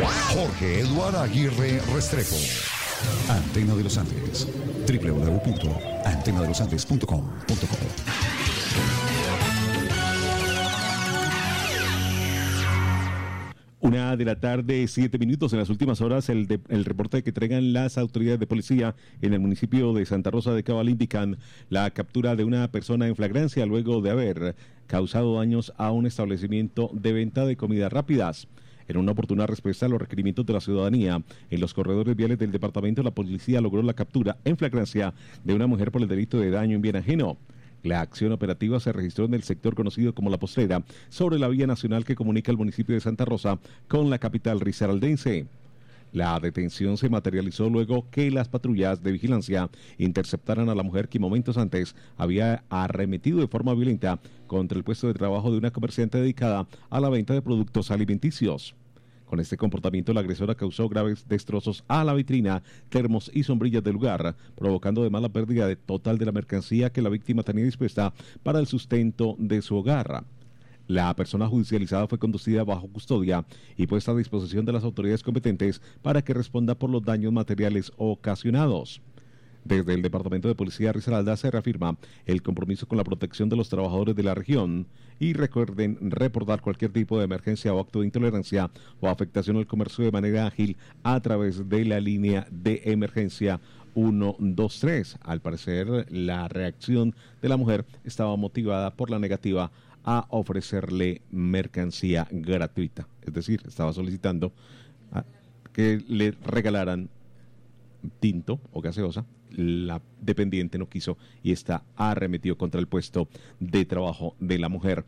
Jorge Eduardo Aguirre Restrepo. Antena de los Andes. www.antenadelosandes.com.co. 1:07 p.m. En las últimas horas, el reporte que entregan las autoridades de policía en el municipio de Santa Rosa de Cabal indican la captura de una persona en flagrancia luego de haber causado daños a un establecimiento de venta de comidas rápidas. En una oportuna respuesta a los requerimientos de la ciudadanía, en los corredores viales del departamento, la policía logró la captura en flagrancia de una mujer por el delito de daño en bien ajeno. La acción operativa se registró en el sector conocido como La Postrera, sobre la vía nacional que comunica el municipio de Santa Rosa con la capital risaraldense. La detención se materializó luego que las patrullas de vigilancia interceptaran a la mujer que momentos antes había arremetido de forma violenta contra el puesto de trabajo de una comerciante dedicada a la venta de productos alimenticios. Con este comportamiento, la agresora causó graves destrozos a la vitrina, termos y sombrillas del lugar, provocando además la pérdida total de la mercancía que la víctima tenía dispuesta para el sustento de su hogar. La persona judicializada fue conducida bajo custodia y puesta a disposición de las autoridades competentes para que responda por los daños materiales ocasionados. Desde el Departamento de Policía Risaralda se reafirma el compromiso con la protección de los trabajadores de la región y recuerden reportar cualquier tipo de emergencia o acto de intolerancia o afectación al comercio de manera ágil a través de la línea de emergencia 123. Al parecer, la reacción de la mujer estaba motivada por la negativa a ofrecerle mercancía gratuita. Es decir, estaba solicitando que le regalaran tinto o gaseosa. La dependiente no quiso y está arremetido contra el puesto de trabajo de la mujer.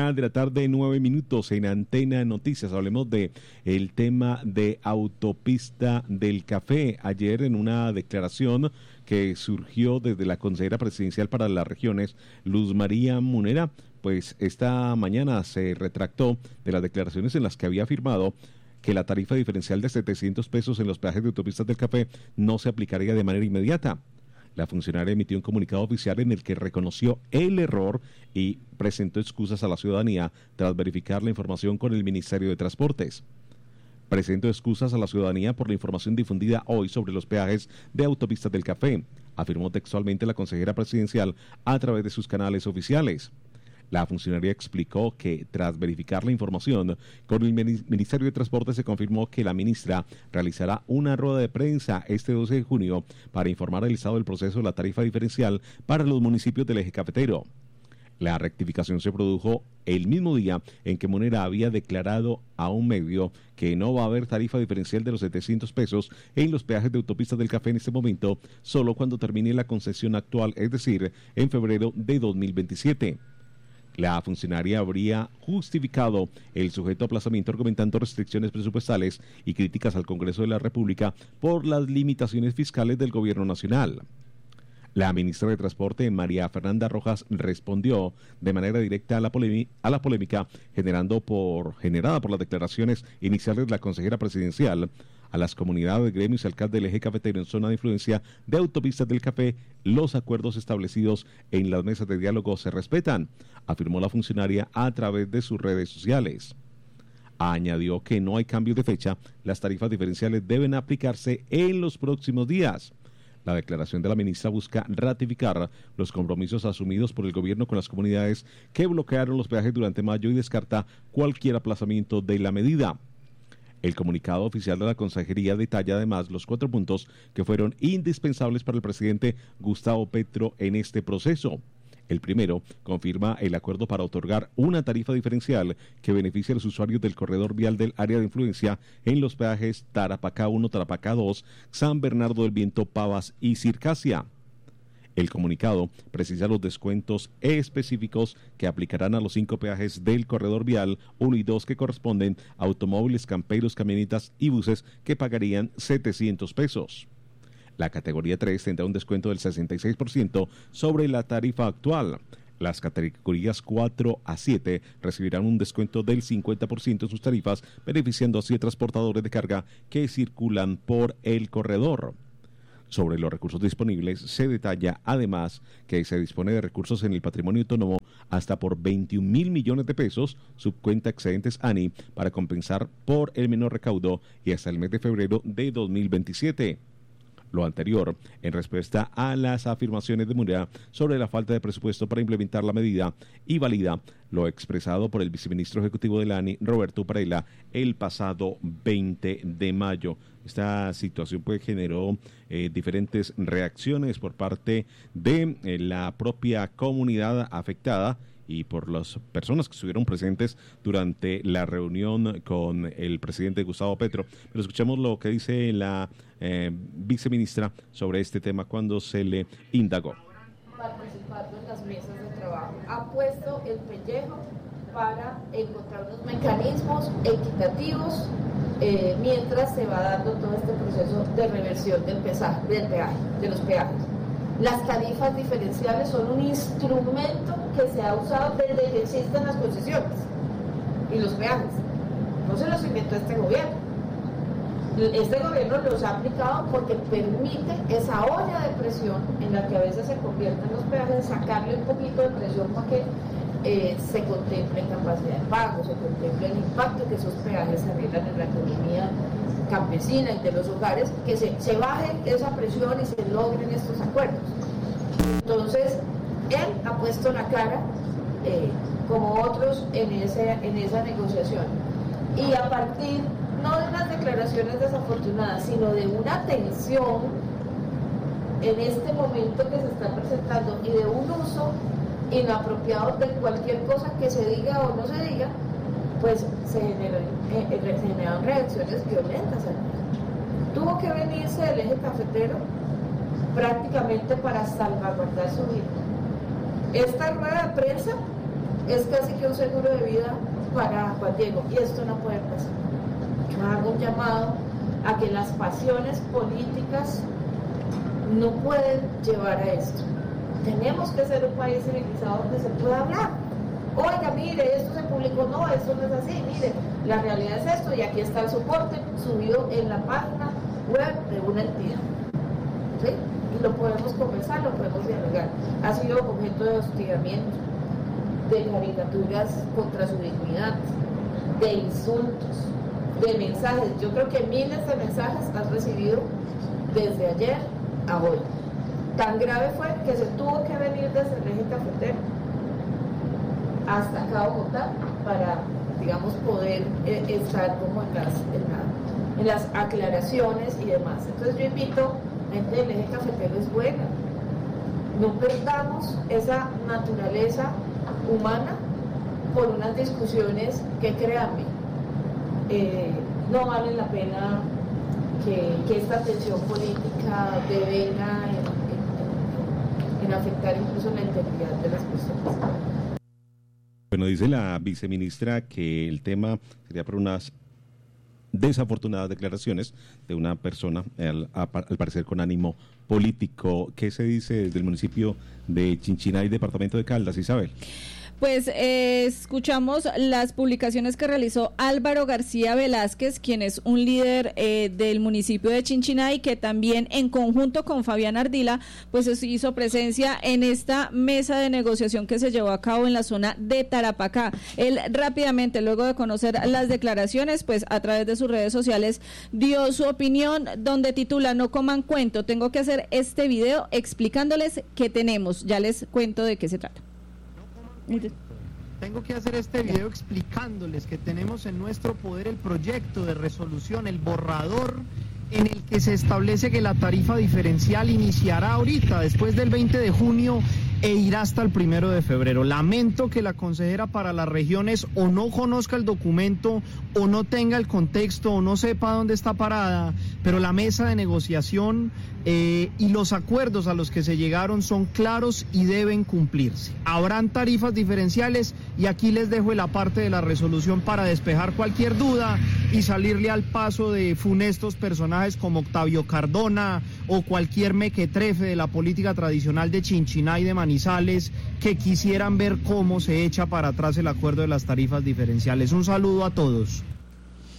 1:09 p.m. en Antena Noticias. Hablemos de el tema de Autopista del Café. Ayer, en una declaración que surgió desde la consejera presidencial para las regiones, Luz María Munera, pues esta mañana se retractó de las declaraciones en las que había afirmado que la tarifa diferencial de 700 pesos en los peajes de Autopistas del Café no se aplicaría de manera inmediata. La funcionaria emitió un comunicado oficial en el que reconoció el error y presentó excusas a la ciudadanía tras verificar la información con el Ministerio de Transportes. Presento excusas a la ciudadanía por la información difundida hoy sobre los peajes de Autopistas del Café, afirmó textualmente la consejera presidencial a través de sus canales oficiales. La funcionaria explicó que tras verificar la información con el Ministerio de Transporte se confirmó que la ministra realizará una rueda de prensa este 12 de junio para informar al estado del proceso de la tarifa diferencial para los municipios del eje cafetero. La rectificación se produjo el mismo día en que Munera había declarado a un medio que no va a haber tarifa diferencial de los 700 pesos en los peajes de Autopistas del Café en este momento, solo cuando termine la concesión actual, es decir, en febrero de 2027. La funcionaria habría justificado el sujeto aplazamiento argumentando restricciones presupuestales y críticas al Congreso de la República por las limitaciones fiscales del gobierno nacional. La ministra de Transporte, María Fernanda Rojas, respondió de manera directa a la polémica generada por las declaraciones iniciales de la consejera presidencial. A las comunidades, gremios y alcaldes del eje cafetero en zona de influencia de Autopistas del Café, los acuerdos establecidos en las mesas de diálogo se respetan, afirmó la funcionaria a través de sus redes sociales. Añadió que no hay cambio de fecha, las tarifas diferenciales deben aplicarse en los próximos días. La declaración de la ministra busca ratificar los compromisos asumidos por el gobierno con las comunidades que bloquearon los peajes durante mayo y descarta cualquier aplazamiento de la medida. El comunicado oficial de la consejería detalla además los 4 puntos que fueron indispensables para el presidente Gustavo Petro en este proceso. El primero confirma el acuerdo para otorgar una tarifa diferencial que beneficie a los usuarios del corredor vial del área de influencia en los peajes Tarapacá 1, Tarapacá 2, San Bernardo del Viento, Pavas y Circasia. El comunicado precisa los descuentos específicos que aplicarán a los 5 peajes del corredor vial 1 y 2 que corresponden a automóviles, camperos, camionetas y buses que pagarían 700 pesos. La categoría 3 tendrá un descuento del 66% sobre la tarifa actual. Las categorías 4 a 7 recibirán un descuento del 50% en sus tarifas, beneficiando así a transportadores de carga que circulan por el corredor. Sobre los recursos disponibles, se detalla además que se dispone de recursos en el patrimonio autónomo hasta por 21.000 millones de pesos, subcuenta excedentes ANI, para compensar por el menor recaudo y hasta el mes de febrero de 2027. Lo anterior, en respuesta a las afirmaciones de Murcia sobre la falta de presupuesto para implementar la medida y valida lo expresado por el viceministro ejecutivo de la ANI, Roberto Parela, el pasado 20 de mayo. Esta situación pues generó diferentes reacciones por parte de la propia comunidad afectada y por las personas que estuvieron presentes durante la reunión con el presidente Gustavo Petro. Pero escuchamos lo que dice la viceministra sobre este tema cuando se le indagó. Participando en las mesas de trabajo, ha puesto el pellejo para encontrar unos mecanismos equitativos mientras se va dando todo este proceso de reversión del peaje, de los peajes. Las tarifas diferenciales son un instrumento que se ha usado desde que existen las concesiones y los peajes. No se los inventó este gobierno. Este gobierno los ha aplicado porque permite esa olla de presión en la que a veces se convierten los peajes, sacarle un poquito de presión para que se contemple capacidad de pago, se contemple el impacto que esos peajes generan en la economía campesina y de los hogares, que se baje esa presión y se logren estos acuerdos. Entonces, él ha puesto la cara, como otros, en esa negociación. Y a partir, no de unas declaraciones desafortunadas, sino de una tensión en este momento que se está presentando y de un uso inapropiado de cualquier cosa que se diga o no se diga, pues se generaron reacciones violentas. Tuvo que venirse del eje cafetero prácticamente para salvaguardar su vida. Esta rueda de prensa es casi que un seguro de vida para Juan Diego, y esto no puede pasar. Yo hago un llamado a que las pasiones políticas no pueden llevar a esto. Tenemos que ser un país civilizado donde se pueda hablar. Oiga, mire, esto se publicó, no, esto no es así, mire, la realidad es esto, y aquí está el soporte subido en la página web de una entidad. ¿Sí? Y lo podemos conversar, lo podemos dialogar. Ha sido objeto de hostigamiento, de caricaturas contra su dignidad, de insultos, de mensajes. Yo creo que miles de mensajes han recibido desde ayer a hoy. Tan grave fue que se tuvo que venir desde el eje cafetero hasta acá a Bogotá para, digamos, poder estar como en las aclaraciones y demás. Entonces yo invito, gente del eje cafetero es buena, no perdamos esa naturaleza humana por unas discusiones que, créanme, no vale la pena que esta tensión política devenga en afectar incluso la integridad de las personas. Bueno, dice la viceministra que el tema sería por unas desafortunadas declaraciones de una persona, al parecer con ánimo político. ¿Qué se dice desde el municipio de Chinchinay, departamento de Caldas, Isabel? Pues escuchamos las publicaciones que realizó Álvaro García Velázquez, quien es un líder del municipio de Chinchinay, que también en conjunto con Fabián Ardila, pues hizo presencia en esta mesa de negociación que se llevó a cabo en la zona de Tarapacá. Él rápidamente, luego de conocer las declaraciones, pues a través de sus redes sociales dio su opinión, donde titula: "No coman cuento, tengo que hacer este video explicándoles qué tenemos". Ya les cuento de qué se trata. Tengo que hacer este video explicándoles que tenemos en nuestro poder el proyecto de resolución, el borrador en el que se establece que la tarifa diferencial iniciará ahorita, después del 20 de junio, e irá hasta el 1 de febrero. Lamento que la consejera para las regiones o no conozca el documento, o no tenga el contexto, o no sepa dónde está parada, pero la mesa de negociación y los acuerdos a los que se llegaron son claros y deben cumplirse. Habrán tarifas diferenciales, y aquí les dejo la parte de la resolución para despejar cualquier duda y salirle al paso de funestos personajes como Octavio Cardona o cualquier mequetrefe de la política tradicional de Chinchinay, de Manizales, que quisieran ver cómo se echa para atrás el acuerdo de las tarifas diferenciales. Un saludo a todos.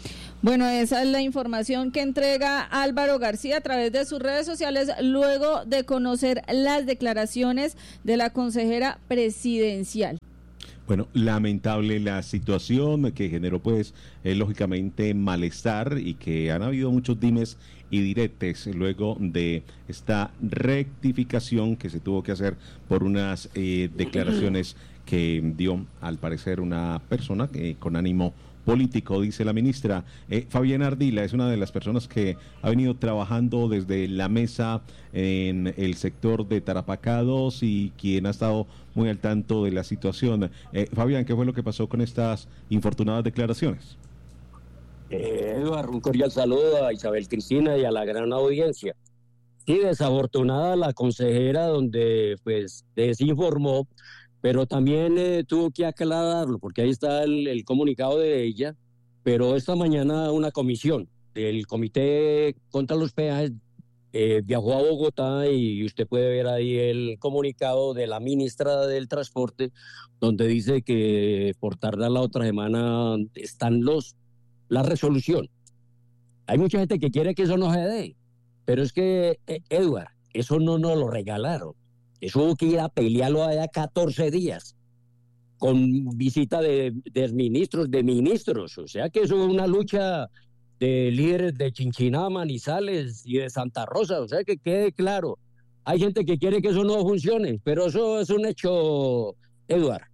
Bueno, esa es la información que entrega Álvaro García a través de sus redes sociales luego de conocer las declaraciones de la consejera presidencial. Bueno, lamentable la situación que generó pues lógicamente malestar y que han habido muchos dimes y diretes luego de esta rectificación que se tuvo que hacer por unas declaraciones que dio al parecer una persona con ánimo político, dice la ministra. Fabiana Ardila es una de las personas que ha venido trabajando desde la mesa en el sector de Tarapacá 2 y quien ha estado muy al tanto de la situación. Fabián, ¿qué fue lo que pasó con estas infortunadas declaraciones? Eduardo, un cordial saludo a Isabel Cristina y a la gran audiencia. Sí, desafortunada la consejera donde pues desinformó, pero también tuvo que aclararlo, porque ahí está el comunicado de ella, pero esta mañana una comisión del Comité contra los Peajes viajó a Bogotá y usted puede ver ahí el comunicado de la ministra del Transporte, donde dice que por tardar la otra semana están la resolución. Hay mucha gente que quiere que eso no se dé, pero es que, Eduardo, eso no nos lo regalaron. Eso hubo que ir a pelearlo allá 14 días, con visita de ministros. O sea que eso es una lucha de líderes de Chinchiná, Manizales y de Santa Rosa. O sea que quede claro, hay gente que quiere que eso no funcione, pero eso es un hecho, Eduardo.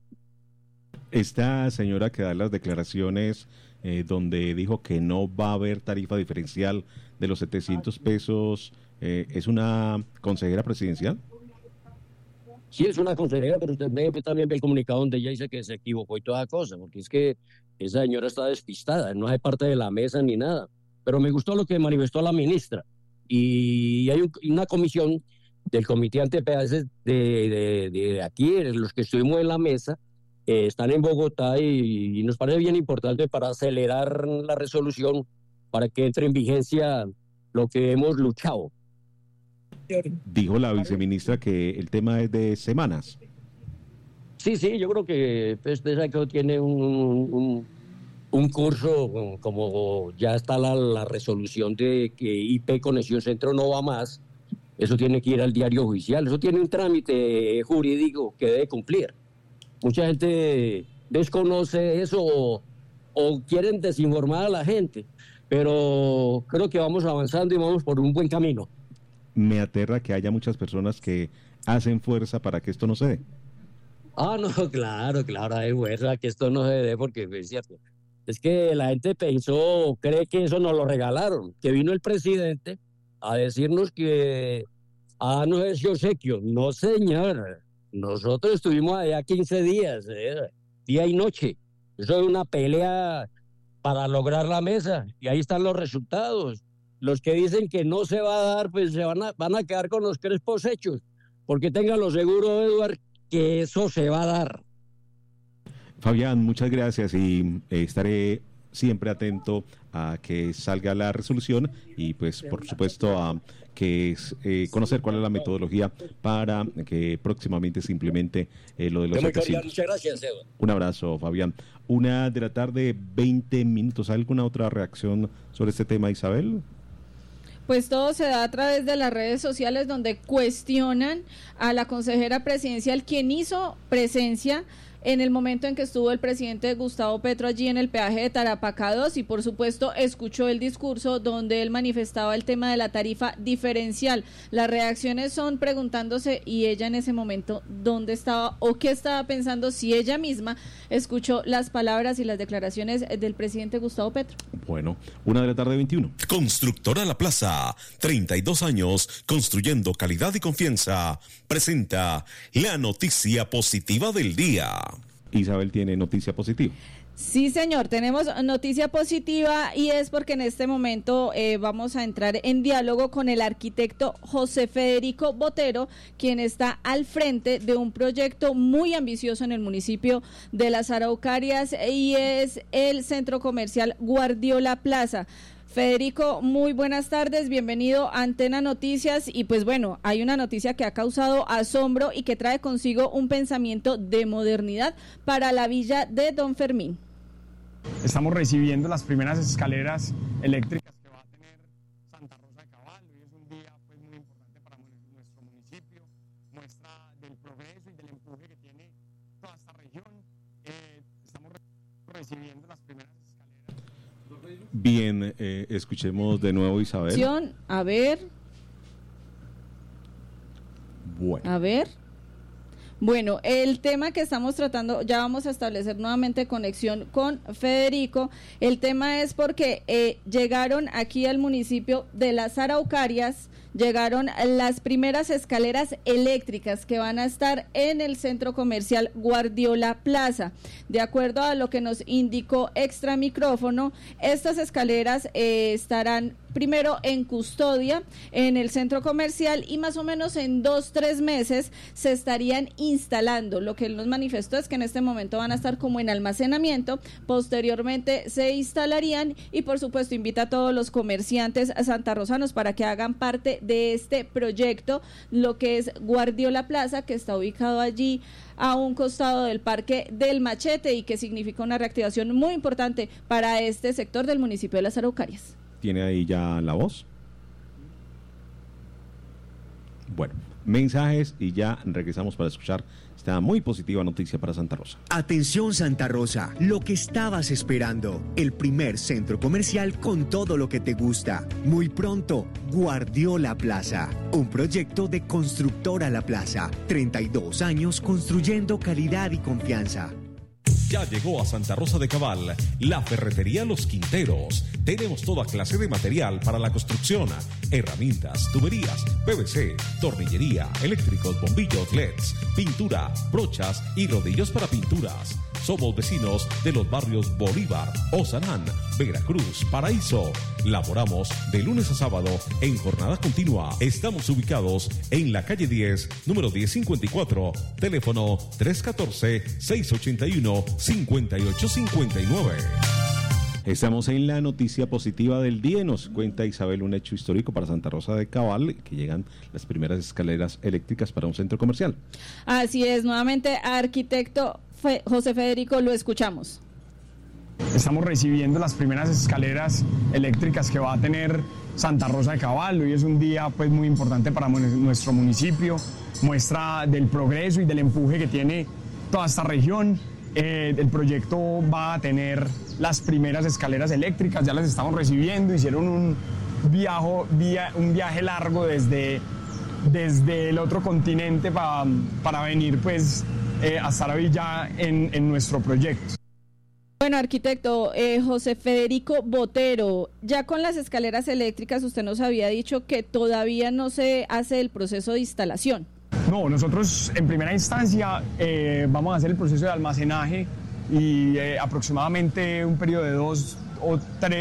Esta señora que da las declaraciones donde dijo que no va a haber tarifa diferencial de los 700 pesos, ¿es una consejera presidencial? Sí, es una consejera, pero usted también ve el comunicado donde ella dice que se equivocó y toda cosa, porque es que esa señora está despistada, no hace parte de la mesa ni nada. Pero me gustó lo que manifestó la ministra. Y hay una comisión del Comité Antipeajes de aquí, los que estuvimos en la mesa, están en Bogotá y nos parece bien importante para acelerar la resolución, para que entre en vigencia lo que hemos luchado. Dijo la viceministra que el tema es de semanas. Sí, yo creo que usted tiene un curso, como ya está la resolución de que IP Conexión Centro no va más, eso tiene que ir al diario oficial, eso tiene un trámite jurídico que debe cumplir. Mucha gente desconoce eso o quieren desinformar a la gente, pero creo que vamos avanzando y vamos por un buen camino. Me aterra que haya muchas personas que hacen fuerza para que esto no se dé. No, claro, hay fuerza que esto no se dé porque es cierto. Es que la gente cree que eso nos lo regalaron, que vino el presidente a decirnos que no es obsequio. No, señor, nosotros estuvimos allá 15 días, día y noche. Eso es una pelea para lograr la mesa y ahí están los resultados. Los que dicen que no se va a dar, pues van a quedar con los crespos hechos, porque ténganlo seguro, Eduardo, que eso se va a dar. Fabián, muchas gracias y estaré siempre atento a que salga la resolución y pues por supuesto a que conocer cuál es la metodología para que próximamente se implemente lo de los 700. Muchas gracias, Eduardo. Un abrazo, Fabián. 1:00 p.m, 20 minutos. ¿Alguna otra reacción sobre este tema, Isabel? Pues todo se da a través de las redes sociales donde cuestionan a la consejera presidencial quien hizo presencia en el momento en que estuvo el presidente Gustavo Petro allí en el peaje de Tarapacá 2 y por supuesto escuchó el discurso donde él manifestaba el tema de la tarifa diferencial. Las reacciones son preguntándose y ella en ese momento dónde estaba o qué estaba pensando si ella misma escuchó las palabras y las declaraciones del presidente Gustavo Petro. Bueno, 1:21 p.m. Constructora La Plaza, 32 años construyendo calidad y confianza, presenta la noticia positiva del día. Isabel tiene noticia positiva. Sí, señor, tenemos noticia positiva y es porque en este momento vamos a entrar en diálogo con el arquitecto José Federico Botero, quien está al frente de un proyecto muy ambicioso en el municipio de Las Araucarias y es el centro comercial Guardiola Plaza. Federico, muy buenas tardes, bienvenido a Antena Noticias y pues bueno, hay una noticia que ha causado asombro y que trae consigo un pensamiento de modernidad para la villa de Don Fermín. Estamos recibiendo las primeras escaleras eléctricas que va a tener Santa Rosa de Cabal. Hoy es un día pues, muy importante para nuestro municipio, muestra del progreso y del empuje que tiene toda esta región. Estamos recibiendo las primeras escaleras. Bien, escuchemos de nuevo Isabel. A ver. Bueno. A ver. Bueno, el tema que estamos tratando, ya vamos a establecer nuevamente conexión con Federico. El tema es porque llegaron aquí al municipio de Las Araucarias, llegaron las primeras escaleras eléctricas que van a estar en el centro comercial Guardiola Plaza. De acuerdo a lo que nos indicó Extra Micrófono, estas escaleras estarán primero en custodia en el centro comercial y más o menos en 2-3 meses se estarían instalando. Lo que él nos manifestó es que en este momento van a estar como en almacenamiento, posteriormente se instalarían y por supuesto invita a todos los comerciantes santarrosanos para que hagan parte de este proyecto, lo que es Guardiola Plaza, que está ubicado allí a un costado del Parque del Machete y que significa una reactivación muy importante para este sector del municipio de Las Araucarias. ¿Tiene ahí ya la voz? Bueno, mensajes y ya regresamos para escuchar esta muy positiva noticia para Santa Rosa. Atención Santa Rosa, lo que estabas esperando, el primer centro comercial con todo lo que te gusta. Muy pronto, Guardiola Plaza, un proyecto de Constructora La Plaza, 32 años construyendo calidad y confianza. Ya llegó a Santa Rosa de Cabal la ferretería Los Quinteros. Tenemos toda clase de material para la construcción, herramientas, tuberías, PVC, tornillería, eléctricos, bombillos, LEDs, pintura, brochas y rodillos para pinturas. Somos vecinos de los barrios Bolívar, Osanán, Veracruz, Paraíso. Laboramos de lunes a sábado en jornada continua. Estamos ubicados en la calle 10, número 1054, teléfono 314-681-5859. Estamos en la noticia positiva del día. Nos cuenta Isabel un hecho histórico para Santa Rosa de Cabal, que llegan las primeras escaleras eléctricas para un centro comercial. Así es, nuevamente arquitecto José Federico, lo escuchamos. Estamos recibiendo las primeras escaleras eléctricas que va a tener Santa Rosa de Cabal. Hoy es un día pues, muy importante para nuestro municipio, muestra del progreso y del empuje que tiene toda esta región. El proyecto va a tener las primeras escaleras eléctricas, ya las estamos recibiendo, hicieron un viaje largo desde el otro continente para venir pues, a estar hoy ya en nuestro proyecto. Bueno, arquitecto José Federico Botero, ya con las escaleras eléctricas usted nos había dicho que todavía no se hace el proceso de instalación. No, nosotros en primera instancia vamos a hacer el proceso de almacenaje y aproximadamente un periodo de 2 o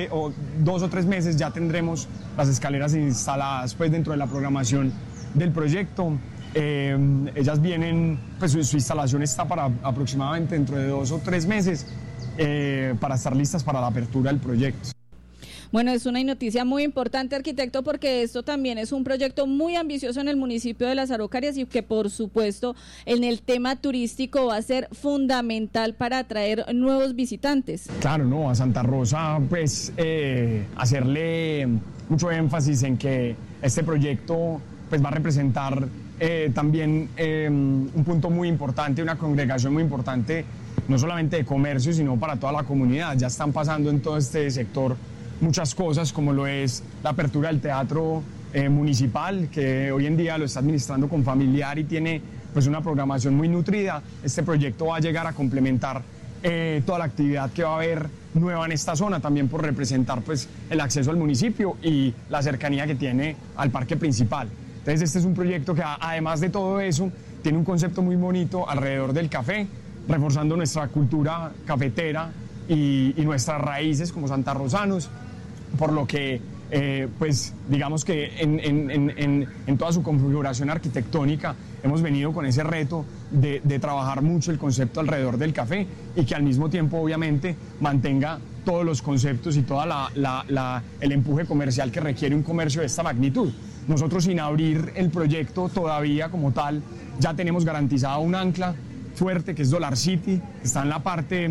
3 meses ya tendremos las escaleras instaladas pues, dentro de la programación del proyecto. Ellas vienen, pues su instalación está para aproximadamente dentro de 2 o 3 meses para estar listas para la apertura del proyecto. Bueno, es una noticia muy importante, arquitecto, porque esto también es un proyecto muy ambicioso en el municipio de Las Araucarias y que, por supuesto, en el tema turístico va a ser fundamental para atraer nuevos visitantes. Claro, no, a Santa Rosa, pues, hacerle mucho énfasis en que este proyecto, pues, va a representar también un punto muy importante, una congregación muy importante, no solamente de comercio, sino para toda la comunidad. Ya están pasando en todo este sector muchas cosas, como lo es la apertura del teatro municipal, que hoy en día lo está administrando con Familiar y tiene pues una programación muy nutrida. Este proyecto va a llegar a complementar toda la actividad que va a haber nueva en esta zona, también por representar pues el acceso al municipio y la cercanía que tiene al parque principal. Entonces este es un proyecto que además de todo eso tiene un concepto muy bonito alrededor del café, reforzando nuestra cultura cafetera y nuestras raíces como santarrosanos, por lo que pues digamos que en toda su configuración arquitectónica hemos venido con ese reto de trabajar mucho el concepto alrededor del café y que al mismo tiempo obviamente mantenga todos los conceptos y toda el empuje comercial que requiere un comercio de esta magnitud. Nosotros, sin abrir el proyecto todavía como tal, ya tenemos garantizado un ancla fuerte que es Dollar City, que está en la parte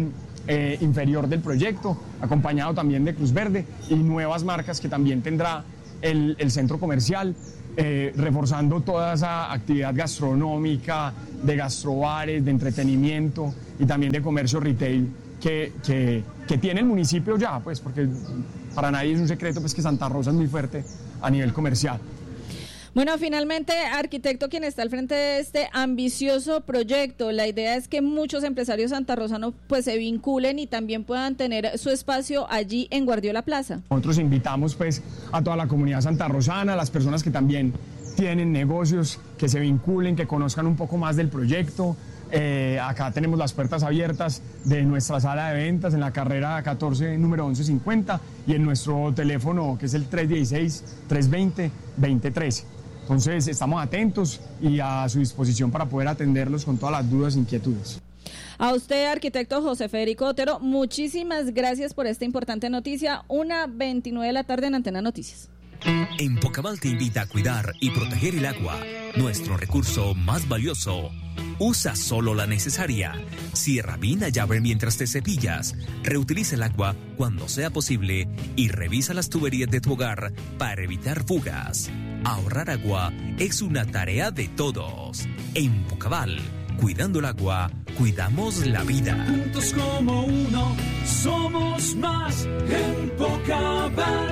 inferior del proyecto, acompañado también de Cruz Verde y nuevas marcas que también tendrá el centro comercial, reforzando toda esa actividad gastronómica, de gastrobares, de entretenimiento y también de comercio retail que tiene el municipio ya, pues, porque para nadie es un secreto pues, que Santa Rosa es muy fuerte a nivel comercial. Bueno, finalmente, arquitecto, quien está al frente de este ambicioso proyecto, la idea es que muchos empresarios santarrosanos pues se vinculen y también puedan tener su espacio allí en Guardiola Plaza. Nosotros invitamos pues a toda la comunidad santarrosana, a las personas que también tienen negocios, que se vinculen, que conozcan un poco más del proyecto. Acá tenemos las puertas abiertas de nuestra sala de ventas en la carrera 14, número 1150, y en nuestro teléfono que es el 316-320-2013. Entonces estamos atentos y a su disposición para poder atenderlos con todas las dudas e inquietudes. A usted, arquitecto José Federico Otero, muchísimas gracias por esta importante noticia. 1:29 de la tarde en Antena Noticias. Empocabal te invita a cuidar y proteger el agua, nuestro recurso más valioso. Usa solo la necesaria. Cierra bien la llave mientras te cepillas. Reutiliza el agua cuando sea posible y revisa las tuberías de tu hogar para evitar fugas. Ahorrar agua es una tarea de todos. Empocabal, cuidando el agua, cuidamos la vida. Juntos como uno, somos más Empocabal.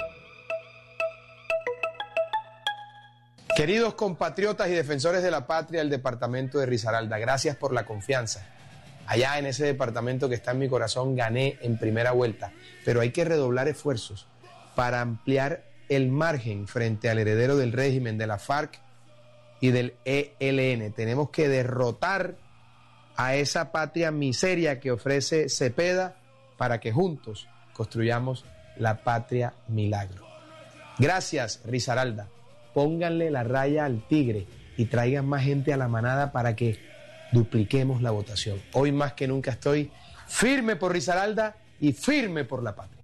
Queridos compatriotas y defensores de la patria del departamento de Risaralda, gracias por la confianza. Allá en ese departamento que está en mi corazón gané en primera vuelta, pero hay que redoblar esfuerzos para ampliar el margen frente al heredero del régimen de la FARC y del ELN. Tenemos que derrotar a esa patria miseria que ofrece Cepeda para que juntos construyamos la patria milagro. Gracias, Risaralda. Pónganle la raya al tigre y traigan más gente a la manada para que dupliquemos la votación. Hoy más que nunca estoy firme por Risaralda y firme por la patria.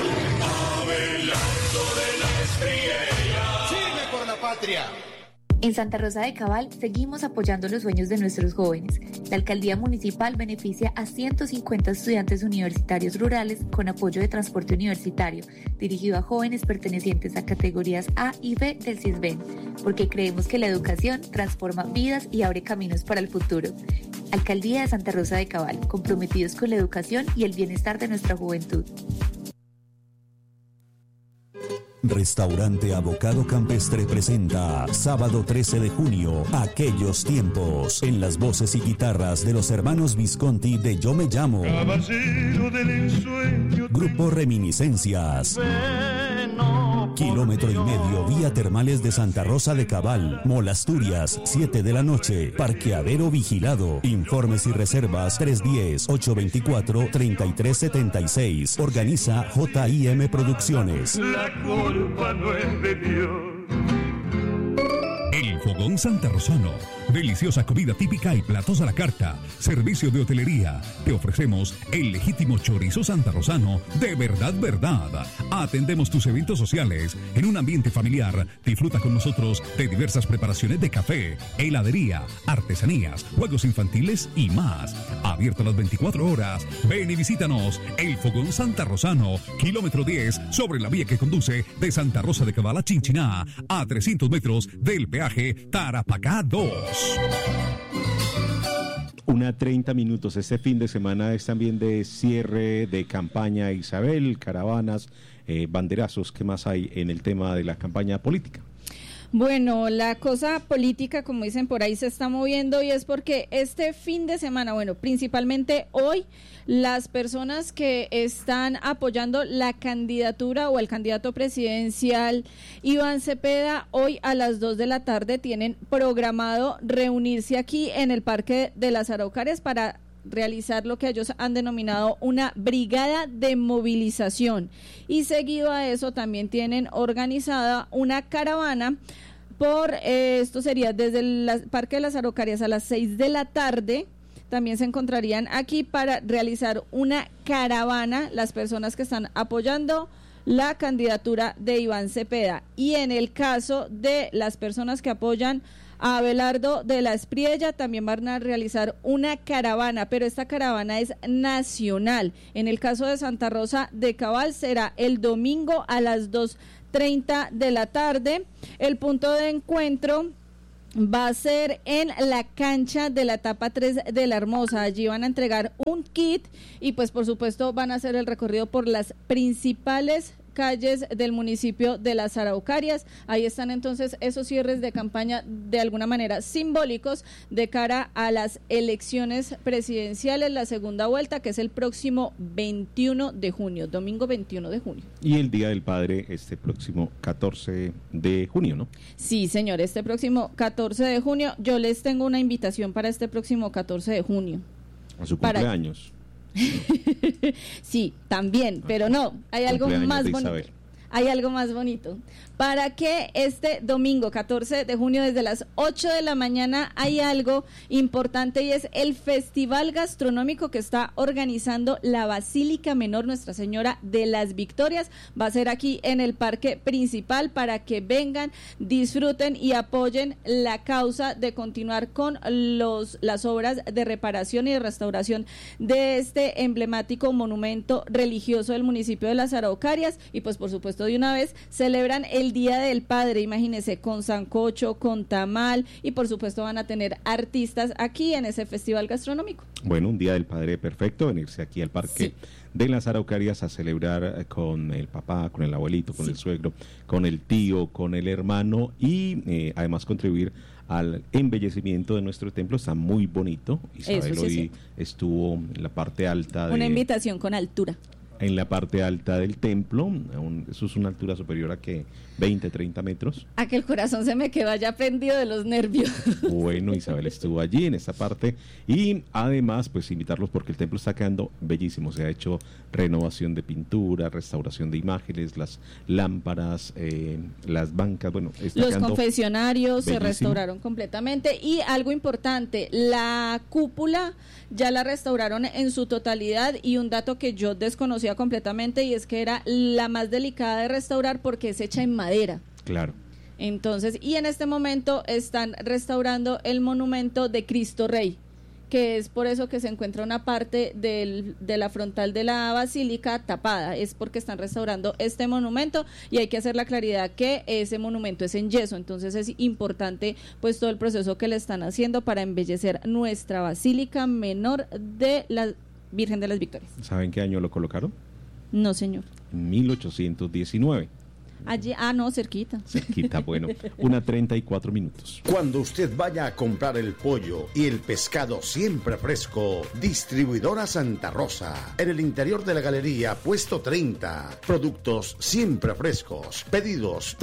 ¡Firme por la patria! En Santa Rosa de Cabal seguimos apoyando los sueños de nuestros jóvenes. La alcaldía municipal beneficia a 150 estudiantes universitarios rurales con apoyo de transporte universitario, dirigido a jóvenes pertenecientes a categorías A y B del CISBEN, porque creemos que la educación transforma vidas y abre caminos para el futuro. Alcaldía de Santa Rosa de Cabal, comprometidos con la educación y el bienestar de nuestra juventud. Restaurante Abocado Campestre presenta sábado 13 de junio, Aquellos Tiempos, en las voces y guitarras de los hermanos Visconti de Yo Me Llamo, Grupo Reminiscencias, Kilómetro y Medio, Vía Termales de Santa Rosa de Cabal, Molasturias, 7 de la noche, Parqueadero Vigilado. Informes y reservas 310-824-3376. Organiza JIM Producciones. La culpa no es de Dios. El Fogón Santarrosano. Deliciosa comida típica y platos a la carta. Servicio de hotelería. Te ofrecemos el legítimo chorizo santarrosano de verdad, verdad. Atendemos tus eventos sociales en un ambiente familiar. Disfruta con nosotros de diversas preparaciones de café, heladería, artesanías, juegos infantiles y más. Abierto las 24 horas. Ven y visítanos. El Fogón Santarrosano, kilómetro 10, sobre la vía que conduce de Santa Rosa de Cabal a Chinchiná, a 300 metros del peaje Tarapacá 2. 1:30 minutos. Este fin de semana es también de cierre de campaña, Isabel, caravanas, banderazos. ¿Qué más hay en el tema de la campaña política? Bueno, la cosa política, como dicen por ahí, se está moviendo y es porque este fin de semana, bueno, principalmente hoy, las personas que están apoyando la candidatura o el candidato presidencial Iván Cepeda, hoy a las 2 de la tarde tienen programado reunirse aquí en el Parque de las Araucarias para realizar lo que ellos han denominado una brigada de movilización, y seguido a eso también tienen organizada una caravana por esto sería desde el Parque de las Araucarias a las 6 de la tarde. También se encontrarían aquí para realizar una caravana las personas que están apoyando la candidatura de Iván Cepeda, y en el caso de las personas que apoyan a Abelardo de la Espriella. También van a realizar una caravana, pero esta caravana es nacional. En el caso de Santa Rosa de Cabal será el domingo a las 2:30 de la tarde. El punto de encuentro va a ser en la cancha de la etapa 3 de La Hermosa. Allí van a entregar un kit y pues por supuesto van a hacer el recorrido por las principales calles del municipio de Las Araucarias. Ahí están entonces esos cierres de campaña de alguna manera simbólicos de cara a las elecciones presidenciales, la segunda vuelta, que es el próximo 21 de junio, domingo 21 de junio. Y el Día del Padre este próximo 14 de junio, ¿no? Sí, señor, este próximo 14 de junio. Yo les tengo una invitación para este próximo 14 de junio. A su cumpleaños. Sí, también, pero no, hay algo más bonito. Hay algo más bonito. Para que este domingo 14 de junio desde las 8 de la mañana hay algo importante, y es el festival gastronómico que está organizando la Basílica Menor Nuestra Señora de las Victorias. Va a ser aquí en el parque principal para que vengan, disfruten y apoyen la causa de continuar con las obras de reparación y de restauración de este emblemático monumento religioso del municipio de Las Araucarias. Y pues por supuesto de una vez celebran el Día del Padre, imagínense, con sancocho, con tamal, y por supuesto van a tener artistas aquí en ese festival gastronómico. Bueno, un Día del Padre perfecto, venirse aquí al parque de Las Araucarias a celebrar con el papá, con el abuelito, con el suegro, con el tío, con el hermano, y además contribuir al embellecimiento de nuestro templo. Está muy bonito. Isabel hoy estuvo en la parte alta una invitación con altura. En la parte alta del templo, eso es una altura superior a que 20, 30 metros. A que el corazón se me quedó ya prendido de los nervios. Bueno, Isabel estuvo allí en esta parte, y además pues invitarlos porque el templo está quedando bellísimo. Se ha hecho renovación de pintura, restauración de imágenes, las lámparas, las bancas, bueno, los confesionarios bellísimo. Se restauraron completamente, y algo importante, la cúpula ya la restauraron en su totalidad, y un dato que yo desconocía completamente, y es que era la más delicada de restaurar porque es hecha en madera. Claro. Entonces, y en este momento están restaurando el monumento de Cristo Rey, que es por eso que se encuentra una parte de la frontal de la basílica tapada, es porque están restaurando este monumento, y hay que hacer la claridad que ese monumento es en yeso. Entonces es importante pues todo el proceso que le están haciendo para embellecer nuestra Basílica Menor de la Virgen de las Victorias. ¿Saben qué año lo colocaron? No, señor. 1819. Allí, no, cerquita. Cerquita, bueno, 1:34. Cuando usted vaya a comprar el pollo y el pescado siempre fresco, Distribuidora Santa Rosa, en el interior de la galería, puesto 30. Productos siempre frescos. Pedidos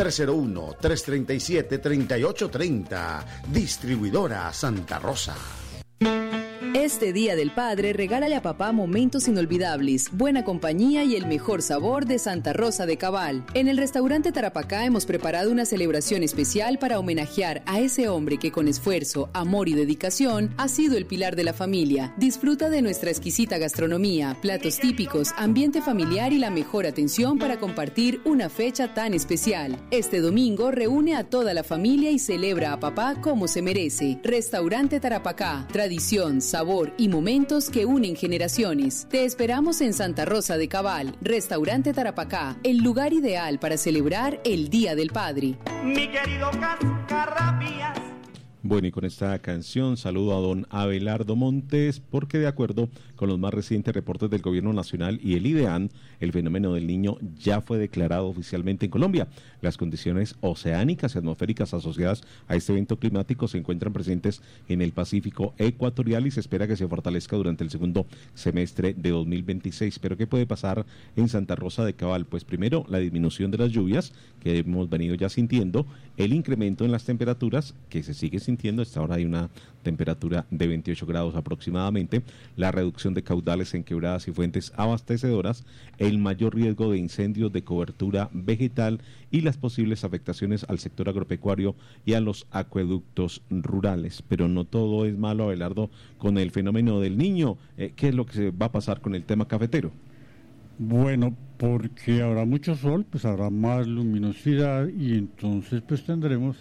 301-337-3830. Distribuidora Santa Rosa. Este Día del Padre, regálale a papá momentos inolvidables, buena compañía y el mejor sabor de Santa Rosa de Cabal. En el restaurante Tarapacá hemos preparado una celebración especial para homenajear a ese hombre que con esfuerzo, amor y dedicación ha sido el pilar de la familia. Disfruta de nuestra exquisita gastronomía, platos típicos, ambiente familiar y la mejor atención para compartir una fecha tan especial. Este domingo reúne a toda la familia y celebra a papá como se merece. Restaurante Tarapacá, tradición, sabor y momentos que unen generaciones. Te esperamos en Santa Rosa de Cabal, Restaurante Tarapacá, el lugar ideal para celebrar el Día del Padre. Mi querido Cascarrabias. Bueno, y con esta canción saludo a don Abelardo Montes, porque de acuerdo con los más recientes reportes del Gobierno Nacional y el IDEAN, el fenómeno del Niño ya fue declarado oficialmente en Colombia. Las condiciones oceánicas y atmosféricas asociadas a este evento climático se encuentran presentes en el Pacífico ecuatorial y se espera que se fortalezca durante el segundo semestre de 2026. ¿Pero qué puede pasar en Santa Rosa de Cabal? Pues primero, la disminución de las lluvias que hemos venido ya sintiendo, el incremento en las temperaturas que se sigue sintiendo. Hasta ahora hay una temperatura de 28 grados aproximadamente, la reducción de caudales en quebradas y fuentes abastecedoras, el mayor riesgo de incendios de cobertura vegetal y las posibles afectaciones al sector agropecuario y a los acueductos rurales. Pero no todo es malo, Abelardo, con el fenómeno del Niño. ¿Qué es lo que se va a pasar con el tema cafetero? Bueno, porque habrá mucho sol, pues habrá más luminosidad y entonces pues tendremos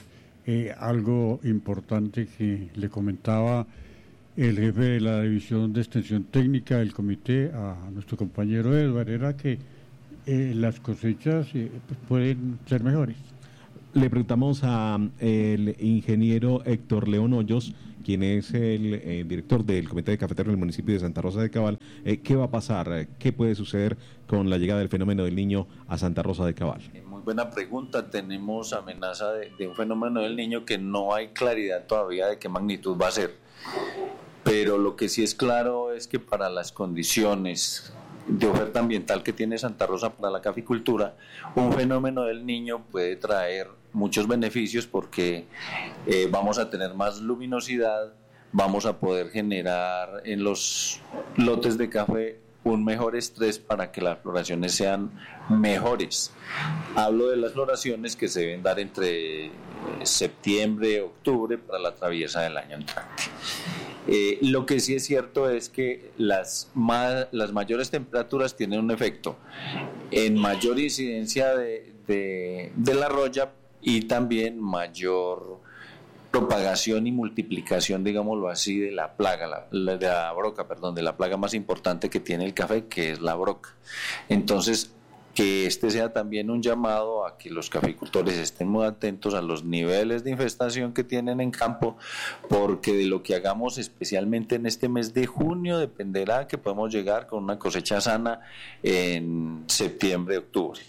algo importante que le comentaba el jefe de la División de Extensión Técnica del Comité a nuestro compañero Edward, era que las cosechas pues pueden ser mejores. Le preguntamos al ingeniero Héctor León Hoyos, quien es el director del Comité de Cafeteros del municipio de Santa Rosa de Cabal. ¿Qué va a pasar? ¿Qué puede suceder con la llegada del fenómeno del Niño a Santa Rosa de Cabal? Muy buena pregunta. Tenemos amenaza de un fenómeno del Niño que no hay claridad todavía de qué magnitud va a ser. Pero lo que sí es claro es que para las condiciones de oferta ambiental que tiene Santa Rosa para la caficultura, un fenómeno del Niño puede traer muchos beneficios porque vamos a tener más luminosidad, vamos a poder generar en los lotes de café un mejor estrés para que las floraciones sean mejores. Hablo de las floraciones que se deben dar entre septiembre y octubre para la traviesa del año entrante. Lo que sí es cierto es que las mayores temperaturas tienen un efecto en mayor incidencia de la roya y también mayor propagación y multiplicación, digámoslo así, de la plaga, de la plaga más importante que tiene el café, que es la broca. Entonces, que este sea también un llamado a que los caficultores estén muy atentos a los niveles de infestación que tienen en campo, porque de lo que hagamos especialmente en este mes de junio dependerá que podamos llegar con una cosecha sana en septiembre, octubre.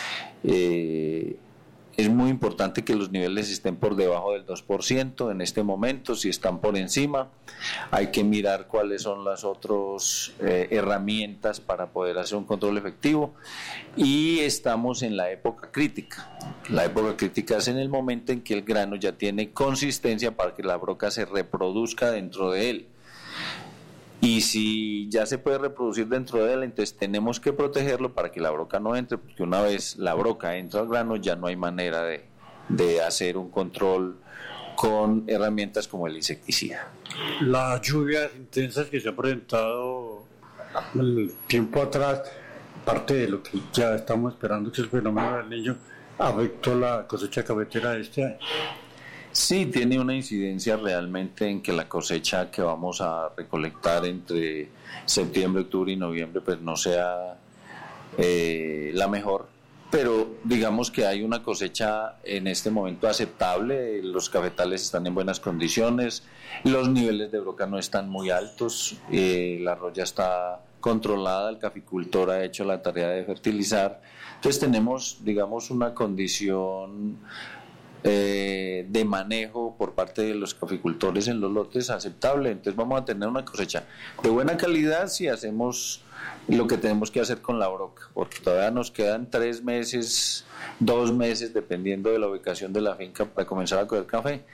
Es muy importante que los niveles estén por debajo del 2% en este momento. Si están por encima, hay que mirar cuáles son las otras herramientas para poder hacer un control efectivo. Y estamos en la época crítica. La época crítica es en el momento en que el grano ya tiene consistencia para que la broca se reproduzca dentro de él. Y si ya se puede reproducir dentro de él, entonces tenemos que protegerlo para que la broca no entre, porque una vez la broca entra al grano ya no hay manera de hacer un control con herramientas como el insecticida. Las lluvias intensas que se han presentado el tiempo atrás, parte de lo que ya estamos esperando, que es el fenómeno del Niño, afectó la cosecha cafetera de este año. Sí, tiene una incidencia realmente en que la cosecha que vamos a recolectar entre septiembre, octubre y noviembre pues no sea la mejor, pero digamos que hay una cosecha en este momento aceptable, los cafetales están en buenas condiciones, los niveles de broca no están muy altos, la roya está controlada, el caficultor ha hecho la tarea de fertilizar, entonces tenemos digamos una condición de manejo por parte de los caficultores en los lotes aceptable, entonces vamos a tener una cosecha de buena calidad si hacemos lo que tenemos que hacer con la broca, porque todavía nos quedan 3 meses, 2 meses, dependiendo de la ubicación de la finca para comenzar a coger café.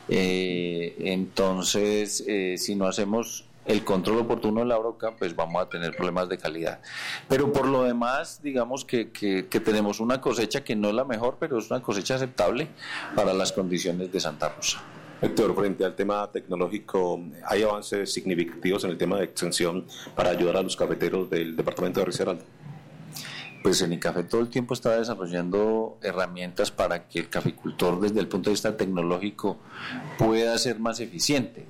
Entonces, si no hacemos el control oportuno de la broca, pues vamos a tener problemas de calidad. Pero por lo demás, digamos que tenemos una cosecha que no es la mejor, pero es una cosecha aceptable para las condiciones de Santa Rosa. Héctor, frente al tema tecnológico, ¿hay avances significativos en el tema de extensión para ayudar a los cafeteros del departamento de Risaralda? Pues en ICAFE todo el tiempo está desarrollando herramientas para que el caficultor desde el punto de vista tecnológico pueda ser más eficiente.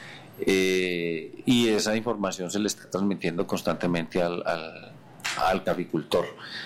Y esa información se le está transmitiendo constantemente al caficultor.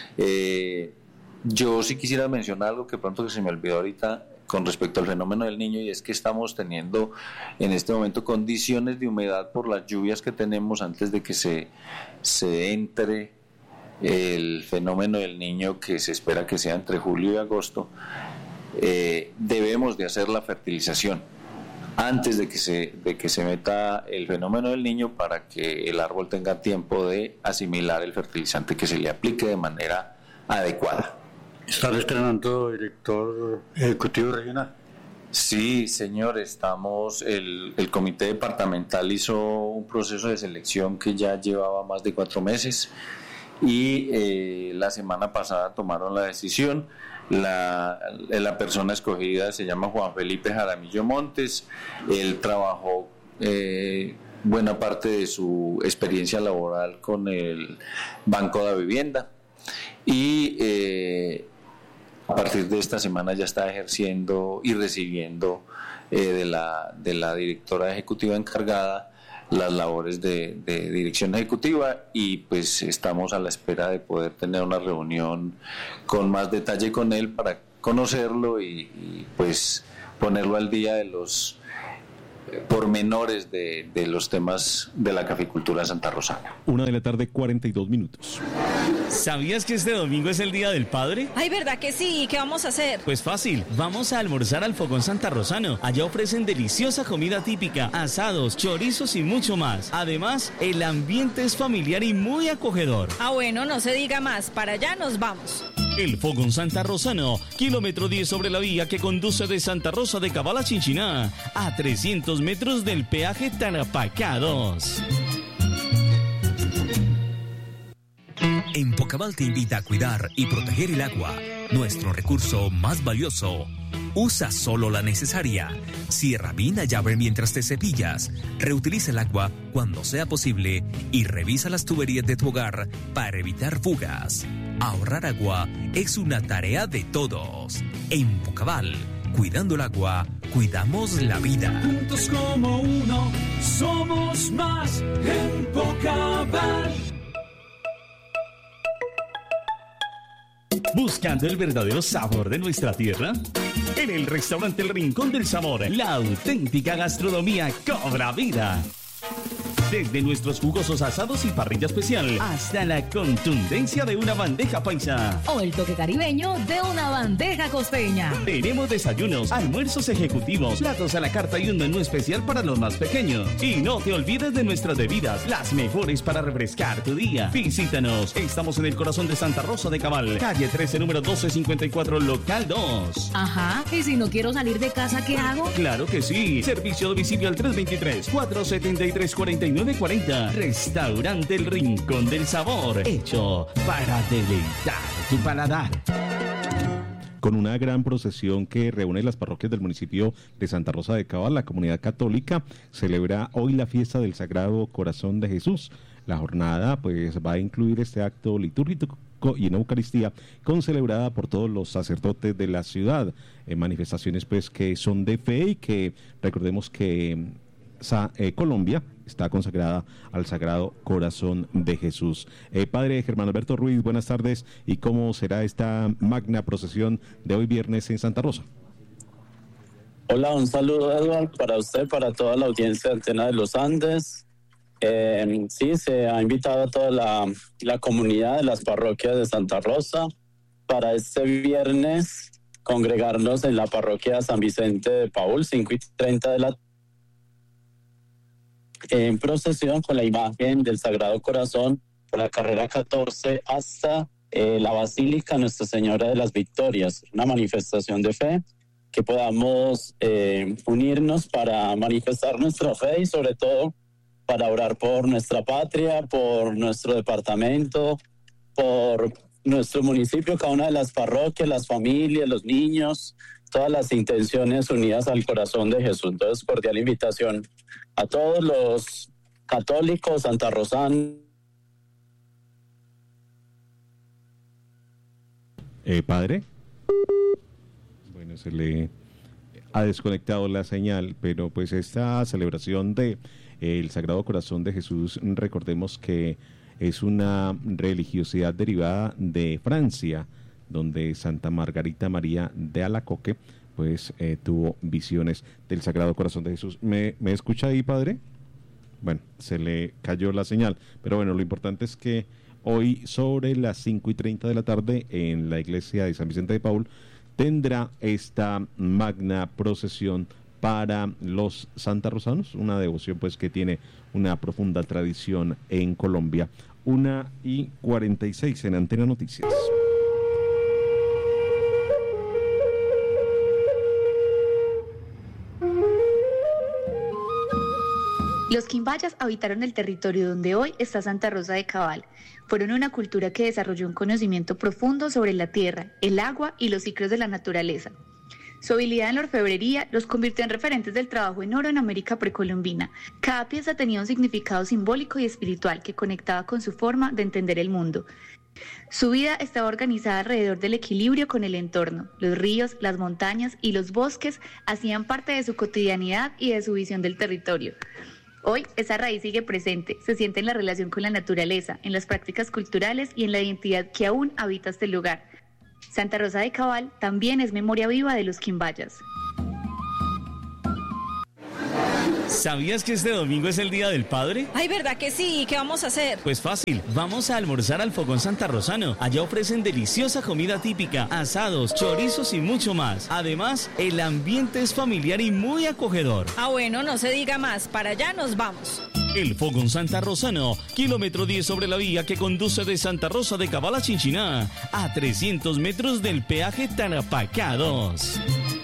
Yo sí quisiera mencionar algo que pronto que se me olvidó ahorita con respecto al fenómeno del Niño, y es que estamos teniendo en este momento condiciones de humedad por las lluvias que tenemos antes de que se entre el fenómeno del Niño, que se espera que sea entre julio y agosto. Debemos de hacer la fertilización antes de que se meta el fenómeno del Niño para que el árbol tenga tiempo de asimilar el fertilizante que se le aplique de manera adecuada. ¿Están estrenando director ejecutivo regional? Sí, señor, el comité departamental hizo un proceso de selección que ya llevaba más de 4 meses y la semana pasada tomaron la decisión. La persona escogida se llama Juan Felipe Jaramillo Montes. Él trabajó buena parte de su experiencia laboral con el Banco de Vivienda y a partir de esta semana ya está ejerciendo y recibiendo de la directora ejecutiva encargada las labores de dirección ejecutiva, y pues estamos a la espera de poder tener una reunión con más detalle con él para conocerlo y pues ponerlo al día de los pormenores de los temas de la caficultura santarrosana. 1:42 p.m. ¿Sabías que este domingo es el Día del Padre? Ay, ¿verdad que sí? ¿Y qué vamos a hacer? Pues fácil, vamos a almorzar al Fogón Santarrosano. Allá ofrecen deliciosa comida típica, asados, chorizos y mucho más. Además, el ambiente es familiar y muy acogedor. Ah, bueno, no se diga más, para allá nos vamos. El Fogón Santarrosano, kilómetro 10 sobre la vía que conduce de Santa Rosa de Cabal a Chinchiná, a 300 metros del peaje Tarapacá 2. Empocabal te invita a cuidar y proteger el agua, nuestro recurso más valioso. Usa solo la necesaria. Cierra bien la llave mientras te cepillas. Reutiliza el agua cuando sea posible y revisa las tuberías de tu hogar para evitar fugas. Ahorrar agua es una tarea de todos. Empocabal, cuidando el agua, cuidamos la vida. Juntos como uno, somos más Empocabal. ¿Buscando el verdadero sabor de nuestra tierra? En el restaurante El Rincón del Sabor, la auténtica gastronomía cobra vida. Desde nuestros jugosos asados y parrilla especial hasta la contundencia de una bandeja paisa. O el toque caribeño de una bandeja costeña. Tenemos desayunos, almuerzos ejecutivos, platos a la carta y un menú especial para los más pequeños. Y no te olvides de nuestras bebidas, las mejores para refrescar tu día. Visítanos, estamos en el corazón de Santa Rosa de Cabal, calle 13, número 1254, local 2. Ajá, ¿y si no quiero salir de casa, qué hago? Claro que sí, servicio domicilio al 323-473-4940. Restaurante El Rincón del Sabor, hecho para deleitar tu paladar. Con una gran procesión que reúne las parroquias del municipio de Santa Rosa de Cabal, la comunidad católica celebra hoy la fiesta del Sagrado Corazón de Jesús. La jornada pues va a incluir este acto litúrgico y una Eucaristía concelebrada por todos los sacerdotes de la ciudad, manifestaciones pues que son de fe y que recordemos que Colombia está consagrada al Sagrado Corazón de Jesús. Padre Germán Alberto Ruiz, buenas tardes. ¿Y cómo será esta magna procesión de hoy viernes en Santa Rosa? Hola, un saludo, Eduardo, para usted, para toda la audiencia de Antena de los Andes. Sí, se ha invitado a toda la comunidad de las parroquias de Santa Rosa para este viernes congregarnos en la parroquia San Vicente de Paúl, 5:30 de la tarde, en procesión con la imagen del Sagrado Corazón por la carrera 14 hasta la Basílica Nuestra Señora de las Victorias, una manifestación de fe, que podamos unirnos para manifestar nuestra fe y sobre todo para orar por nuestra patria, por nuestro departamento, por nuestro municipio, cada una de las parroquias, las familias, los niños, todas las intenciones unidas al corazón de Jesús. Entonces, cordial invitación a todos los católicos santarrosanos. Padre. Bueno, se le ha desconectado la señal, pero pues esta celebración de el Sagrado Corazón de Jesús, recordemos que es una religiosidad derivada de Francia, donde Santa Margarita María de Alacoque pues tuvo visiones del Sagrado Corazón de Jesús. ¿Me escucha ahí, padre? Bueno, se le cayó la señal, pero bueno, lo importante es que hoy sobre las 5:30 de la tarde en la iglesia de San Vicente de Paúl tendrá esta magna procesión para los santarrosanos, una devoción pues que tiene una profunda tradición en Colombia. 1:46 en Antena Noticias. Los quimbayas habitaron el territorio donde hoy está Santa Rosa de Cabal. Fueron una cultura que desarrolló un conocimiento profundo sobre la tierra, el agua y los ciclos de la naturaleza. Su habilidad en la orfebrería los convirtió en referentes del trabajo en oro en América precolombina. Cada pieza tenía un significado simbólico y espiritual que conectaba con su forma de entender el mundo. Su vida estaba organizada alrededor del equilibrio con el entorno. Los ríos, las montañas y los bosques hacían parte de su cotidianidad y de su visión del territorio. Hoy, esa raíz sigue presente, se siente en la relación con la naturaleza, en las prácticas culturales y en la identidad que aún habita este lugar. Santa Rosa de Cabal también es memoria viva de los quimbayas. ¿Sabías que este domingo es el Día del Padre? Ay, ¿verdad que sí? ¿Qué vamos a hacer? Pues fácil, vamos a almorzar al Fogón Santarrosano. Allá ofrecen deliciosa comida típica, asados, chorizos y mucho más. Además, el ambiente es familiar y muy acogedor. Ah, bueno, no se diga más, para allá nos vamos. El Fogón Santarrosano, kilómetro 10 sobre la vía que conduce de Santa Rosa de Cabal a Chinchiná, a 300 metros del peaje Tarapacá 2.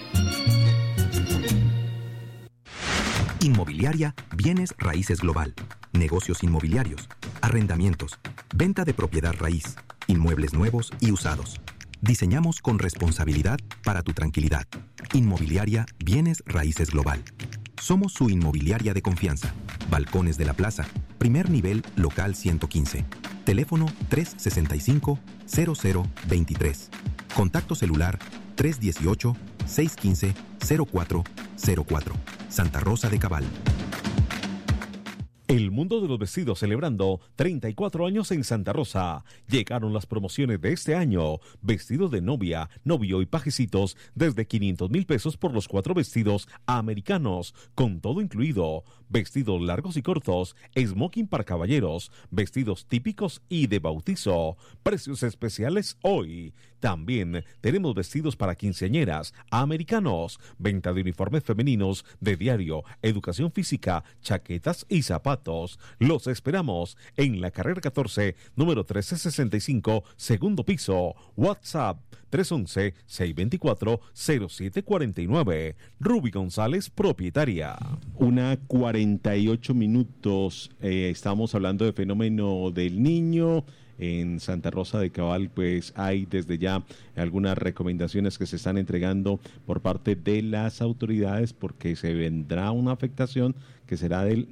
Inmobiliaria Bienes Raíces Global. Negocios inmobiliarios, arrendamientos, venta de propiedad raíz, inmuebles nuevos y usados. Diseñamos con responsabilidad para tu tranquilidad. Inmobiliaria Bienes Raíces Global. Somos su inmobiliaria de confianza. Balcones de la Plaza, primer nivel, local 115. Teléfono 365-0023. Contacto celular 318-615-0404. Santa Rosa de Cabal. El mundo de los vestidos celebrando 34 años en Santa Rosa. Llegaron las promociones de este año. Vestidos de novia, novio y pajecitos desde 500,000 pesos por los 4 vestidos americanos, con todo incluido. Vestidos largos y cortos, smoking para caballeros, vestidos típicos y de bautizo. Precios especiales hoy. También tenemos vestidos para quinceañeras, americanos, venta de uniformes femeninos, de diario, educación física, chaquetas y zapatos. Los esperamos en la carrera 14, número 1365, segundo piso. WhatsApp 311-624-0749. Ruby González, propietaria. 1:48. Estamos hablando de fenómeno del niño. En Santa Rosa de Cabal, pues hay desde ya algunas recomendaciones que se están entregando por parte de las autoridades, porque se vendrá una afectación que será del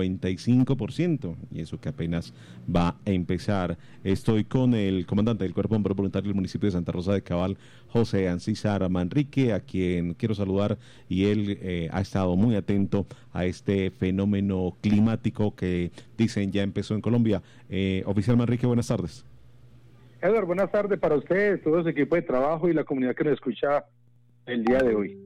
95%, y eso que apenas va a empezar. Estoy con el comandante del Cuerpo de Bomberos Voluntarios del municipio de Santa Rosa de Cabal, José Ancísar Manrique, a quien quiero saludar, y él ha estado muy atento a este fenómeno climático que dicen ya empezó en Colombia. Oficial Manrique, buenas tardes. Edward, buenas tardes para ustedes, todo ese equipo de trabajo y la comunidad que nos escucha el día de hoy.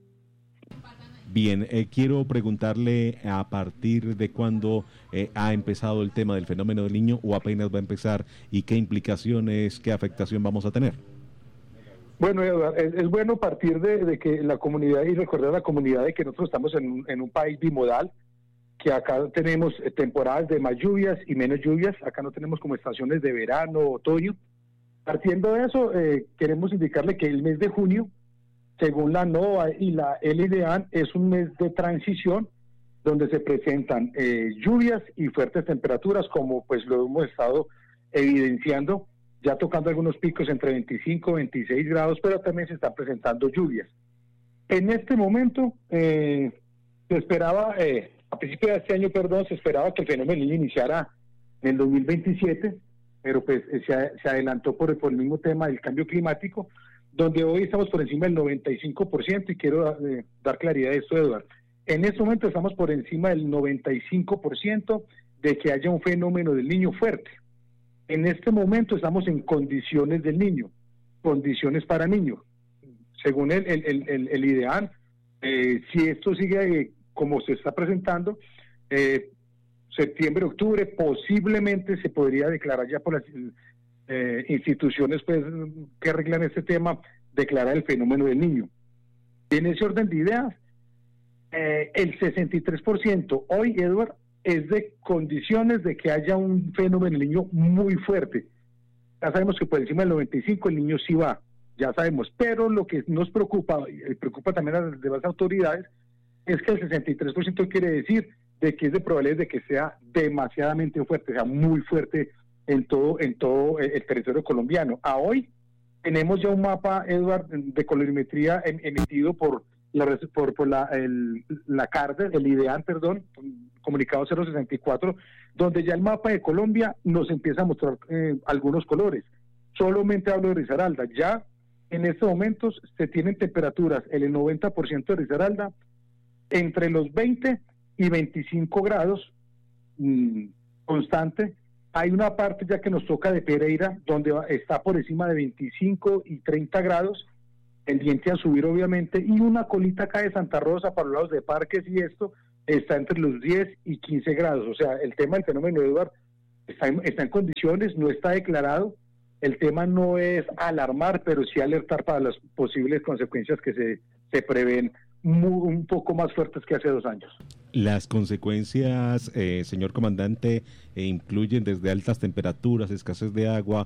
Bien, quiero preguntarle a partir de cuándo ha empezado el tema del fenómeno del niño, o apenas va a empezar, y qué implicaciones, qué afectación vamos a tener. Bueno, Eduardo, es bueno partir de que la comunidad, y recordar a la comunidad de que nosotros estamos en un país bimodal, que acá tenemos temporadas de más lluvias y menos lluvias, acá no tenemos como estaciones de verano, otoño. Partiendo de eso, queremos indicarle que el mes de junio, según la NOAA y la LDAN, es un mes de transición donde se presentan lluvias y fuertes temperaturas, como pues lo hemos estado evidenciando, ya tocando algunos picos entre 25 y 26 grados, pero también se están presentando lluvias. En este momento, se esperaba, a principio de este año, se esperaba que el fenómeno del niño iniciara en el 2027, pero pues se adelantó por el mismo tema del cambio climático, donde hoy estamos por encima del 95%, y quiero dar claridad de esto, Eduardo. En este momento estamos por encima del 95% de que haya un fenómeno del niño fuerte. En este momento estamos en condiciones del niño, condiciones para niños. Según el IDEAN, si esto sigue como se está presentando, septiembre, octubre, posiblemente se podría declarar ya por las instituciones pues que arreglan este tema, declarar el fenómeno del niño. En ese orden de ideas, el 63% hoy, Edward, es de condiciones de que haya un fenómeno del niño muy fuerte. Ya sabemos que por encima del 95 el niño sí va, ya sabemos, pero lo que nos preocupa, y preocupa también a las demás autoridades, es que el 63% quiere decir de que es de probabilidad de que sea demasiadamente fuerte, sea muy fuerte en todo el territorio colombiano. A hoy tenemos ya un mapa, Edward, de colorimetría emitido por la CARDE, el IDEAN, comunicado 064, donde ya el mapa de Colombia nos empieza a mostrar algunos colores. Solamente hablo de Risaralda. Ya en estos momentos se tienen temperaturas en el 90% de Risaralda entre los 20 y 25 grados constante. Hay una parte ya que nos toca de Pereira, donde está por encima de 25 y 30 grados, pendiente a subir obviamente, y una colita acá de Santa Rosa para los lados de Parques y esto está entre los 10 y 15 grados. O sea, el tema del fenómeno Edward está en condiciones, no está declarado. El tema no es alarmar, pero sí alertar para las posibles consecuencias que se prevén un poco más fuertes que hace 2 años. Las consecuencias, señor comandante, incluyen desde altas temperaturas, escasez de agua,